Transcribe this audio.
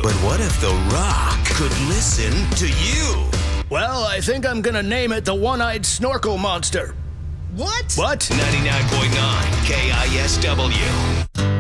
But what if The Rock could listen to you? Well, I think I'm gonna name it the One-Eyed Snorkel Monster. What? What? 99.9 KISW.